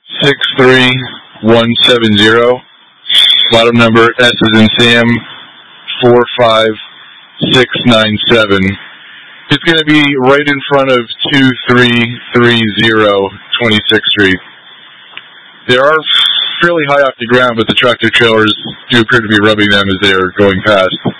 63170. Bottom number S as in Sam 45697. It's going to be right in front of 2330 26th Street. They are fairly high off the ground, but the tractor trailers do appear to be rubbing them as they are going past.